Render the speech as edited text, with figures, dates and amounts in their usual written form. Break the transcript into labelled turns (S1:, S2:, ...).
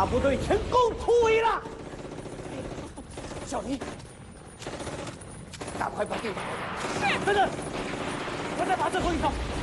S1: 大部队成功突围了。小林，赶快把队打好。是。等等，我再把最后一条。